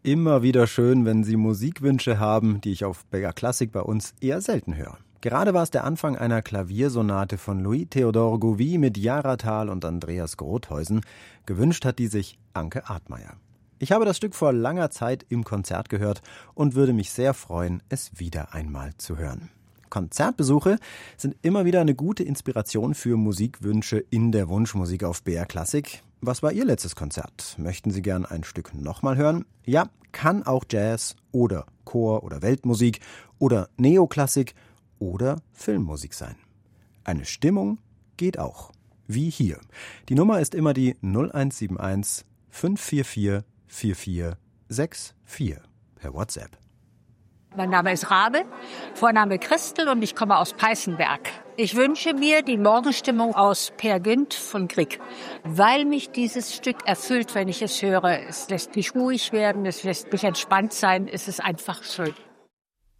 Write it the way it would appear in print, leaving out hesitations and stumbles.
Immer wieder schön, wenn Sie Musikwünsche haben, die ich auf BR Classic bei uns eher selten höre. Gerade war es der Anfang einer Klaviersonate von Louis Theodor Gouvi mit Jara Thal und Andreas Grothäusen. Gewünscht hat die sich Anke Artmeier. Ich habe das Stück vor langer Zeit im Konzert gehört und würde mich sehr freuen, es wieder einmal zu hören. Konzertbesuche sind immer wieder eine gute Inspiration für Musikwünsche in der Wunschmusik auf BR Classic. Was war Ihr letztes Konzert? Möchten Sie gern ein Stück nochmal hören? Ja, kann auch Jazz oder Chor- oder Weltmusik oder Neoklassik oder Filmmusik sein. Eine Stimmung geht auch. Wie hier. Die Nummer ist immer die 0171 544 4464 per WhatsApp. Mein Name ist Rabe, Vorname Christel und ich komme aus Peißenberg. Ich wünsche mir die Morgenstimmung aus Peer Gynt von Grieg, weil mich dieses Stück erfüllt, wenn ich es höre. Es lässt mich ruhig werden, es lässt mich entspannt sein, es ist einfach schön.